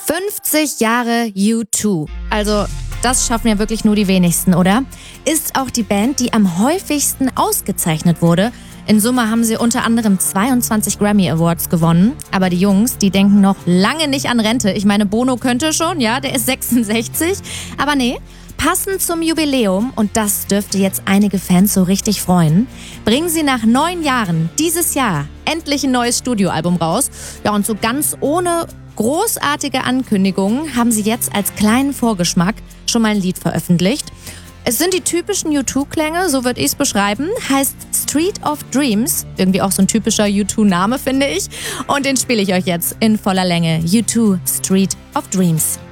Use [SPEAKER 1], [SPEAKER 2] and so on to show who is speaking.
[SPEAKER 1] 50 Jahre U2. Also, das schaffen ja wirklich nur die wenigsten, oder? Ist auch die Band, die am häufigsten ausgezeichnet wurde. In Summe haben sie unter anderem 22 Grammy Awards gewonnen. Aber die Jungs, die denken noch lange nicht an Rente. Ich meine, Bono könnte schon, ja, der ist 66. Aber nee, passend zum Jubiläum, und das dürfte jetzt einige Fans so richtig freuen, bringen sie nach 9 Jahren dieses Jahr endlich ein neues Studioalbum raus. Ja, und so ganz ohne großartige Ankündigungen haben sie jetzt als kleinen Vorgeschmack schon mal ein Lied veröffentlicht. Es sind die typischen U2-Klänge, so würde ich es beschreiben. Heißt Street of Dreams. Irgendwie auch so ein typischer U2-Name, finde ich. Und den spiele ich euch jetzt in voller Länge. U2 Street of Dreams.